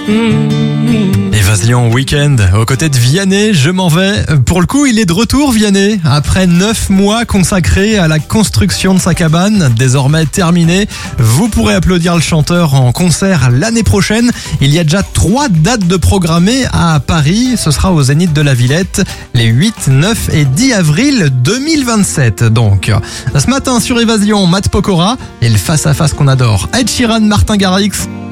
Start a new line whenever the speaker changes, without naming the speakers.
Évasion Week-end, aux côtés de Vianney, je m'en vais. Pour le coup, il est de retour, Vianney. Après 9 mois consacrés à la construction de sa cabane, désormais terminée, vous pourrez applaudir le chanteur en concert l'année prochaine. Il y a déjà 3 dates de programmées à Paris. Ce sera au Zénith de la Villette, les 8, 9 et 10 avril 2027. Donc, ce matin sur Évasion, Matt Pokora et le face-à-face qu'on adore. Ed Sheeran, Martin Garrix.